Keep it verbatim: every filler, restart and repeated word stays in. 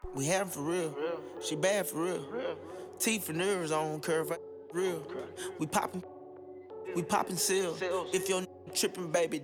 We had 'em for real. She bad for real. Teeth and nerves on curve, real. We poppin', we poppin' seal. If your trippin', baby.